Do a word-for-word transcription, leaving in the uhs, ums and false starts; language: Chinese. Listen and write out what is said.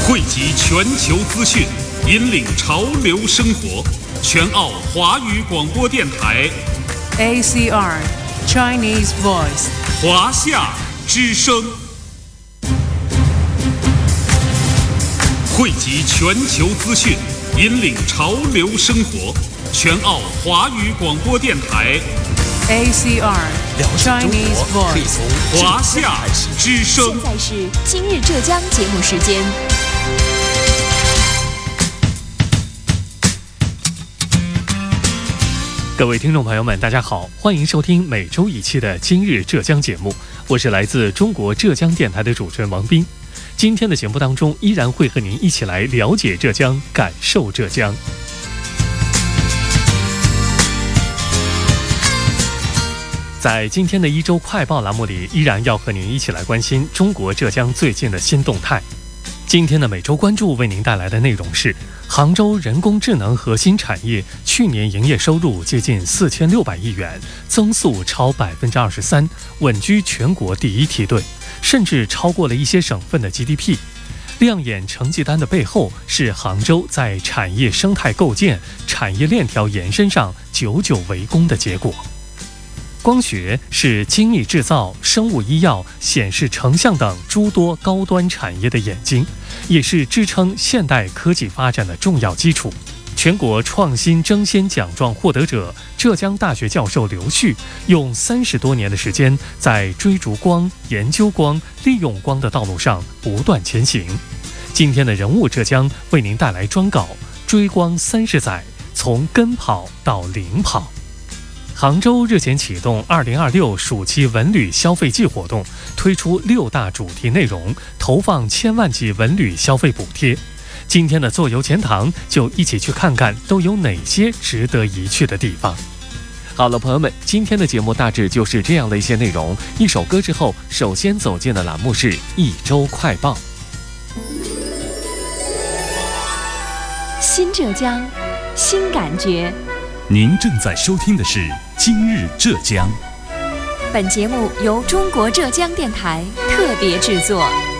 汇集全球资讯，引领潮流生活。全澳华语广播电台 A C R Chinese Voice 华夏之声，汇集全球资讯，引领潮流生活。全澳华语广播电台 A C R Chinese Voice 华夏之声。 现在是今日浙江节目时间。 各位听众朋友们，大家好，欢迎收听每周一期的今日浙江节目，我是来自中国浙江电台的主持人王斌。今天的节目当中，依然会和您一起来了解浙江，感受浙江。在今天的一周快报栏目里，依然要和您一起来关心中国浙江最近的新动态。今天的每周关注为您带来的内容是：杭州人工智能核心产业去年营业收入接近四千六百亿元，增速超百分之二十三，稳居全国第一梯队，甚至超过了一些省份的 G D P。亮眼成绩单的背后，是杭州在产业生态构建、产业链条延伸上久久为功的结果。光学是精密制造、生物医药、显示成像等诸多高端产业的眼睛，也是支撑现代科技发展的重要基础。全国创新争先奖状获得者浙江大学教授刘旭，用三十多年的时间，在追逐光、研究光、利用光的道路上不断前行。今天的人物浙江为您带来专稿《追光三十载，从跟跑到领跑》。杭州日前启动二零二六暑期文旅消费季活动，推出六大主题内容，投放千万级文旅消费补贴。今天的坐游钱塘就一起去看看都有哪些值得一去的地方。好了，朋友们，今天的节目大致就是这样的一些内容。一首歌之后，首先走进的栏目是一周快报。 新浙江，新感觉。 您正在收听的是《今日浙江》。 本节目由中国浙江电台特别制作。